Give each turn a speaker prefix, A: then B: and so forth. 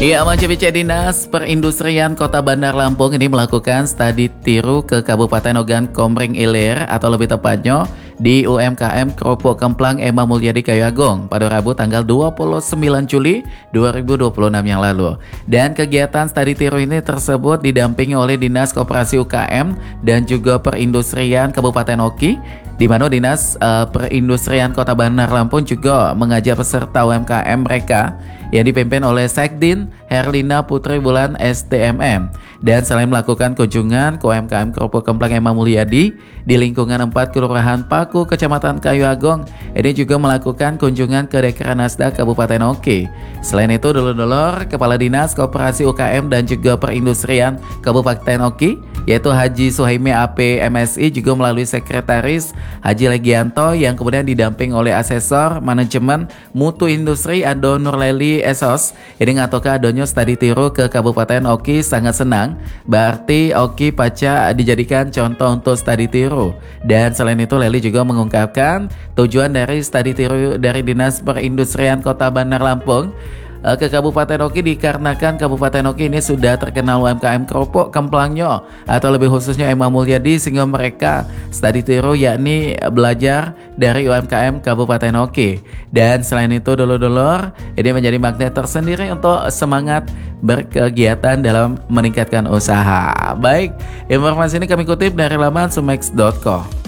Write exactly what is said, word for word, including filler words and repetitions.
A: Ya, Manja B C Dinas Perindustrian Kota Bandar Lampung ini melakukan studi tiru ke Kabupaten Ogan Komering Ilir atau lebih tepatnya di U M K M Kerupuk Kemplang Ema Mulyadi Kayu Agung pada Rabu tanggal dua puluh sembilan Juli dua ribu dua puluh enam yang lalu. Dan kegiatan studi tiru ini tersebut didampingi oleh Dinas Koperasi U K M dan juga Perindustrian Kabupaten Oki, di mana Dinas uh, Perindustrian Kota Bandar Lampung juga mengajak peserta U M K M mereka yang dipimpin oleh Sekdin Herlina Putri Bulan S T M M. Dan selain melakukan kunjungan ke U M K M Kerupuk Kemplang Ema Mulyadi di lingkungan empat Kelurahan Paku, Kecamatan Kayu Agung, ini juga melakukan kunjungan ke Dekranasda Kabupaten Oki. Selain itu, dulur-dulur Kepala Dinas Koperasi U K M dan juga Perindustrian Kabupaten Oki, yaitu Haji Suhaimi A P M S I, juga melalui Sekretaris Haji Legianto yang kemudian didamping oleh Asesor Manajemen Mutu Industri Ado Nurleli Esos. Ini ngatoka adonyo studi tiru ke Kabupaten Oki sangat senang, berarti Oki paca dijadikan contoh untuk studi tiru. Dan selain itu, Leli juga mengungkapkan tujuan dari studi tiru dari Dinas Perindustrian Kota Bandar Lampung ke Kabupaten Oki dikarenakan Kabupaten Oki ini sudah terkenal U M K M Kerupuk Kemplangnya atau lebih khususnya Ema Mulyadi, sehingga mereka studi tiru yakni belajar dari U M K M Kabupaten Oki. Dan selain itu, dulur-dulur, ini menjadi magnet tersendiri untuk semangat berkegiatan dalam meningkatkan usaha. Baik, informasi ini kami kutip dari laman sumex dot co.